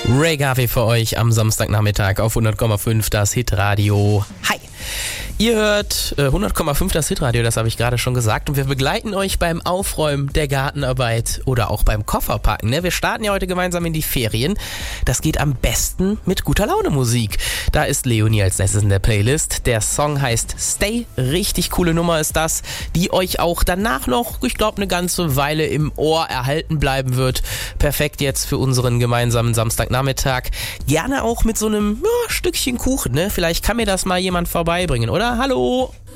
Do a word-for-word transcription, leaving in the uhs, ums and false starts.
Ray Garvey für euch am Samstagnachmittag auf hundert Komma fünf das Hitradio. Hi! Ihr hört äh, hundert Komma fünf das Hitradio, das habe ich gerade schon gesagt. Und wir begleiten euch beim Aufräumen der Gartenarbeit oder auch beim Kofferpacken. Ne? Wir starten ja heute gemeinsam in die Ferien. Das geht am besten mit guter Laune Musik. Da ist Leonie als nächstes in der Playlist. Der Song heißt Stay. Richtig coole Nummer ist das, die euch auch danach noch, ich glaube, eine ganze Weile im Ohr erhalten bleiben wird. Perfekt jetzt für unseren gemeinsamen Samstagnachmittag. Gerne auch mit so einem ja, Stückchen Kuchen. Ne? Vielleicht kann mir das mal jemand vorbeibringen, oder? Hallo?